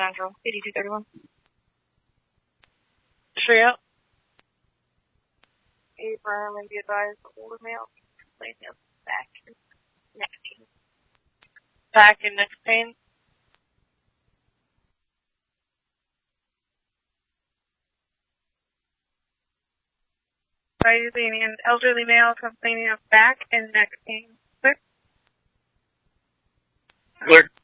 Central, 8231. Shreya? Affirm and be advised, older male, complaining of back and neck pain. Back and neck pain? Advising an elderly male complaining of back and neck pain. Clear? Clear.